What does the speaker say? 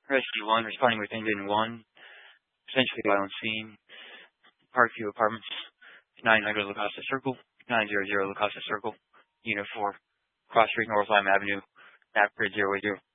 Rescue 1, responding with engine 1, essentially on scene. Parkview Apartments, 900 La Costa Circle, 900 La Costa Circle, Unit 4, Cross Street, North Lime Avenue, map grid 080.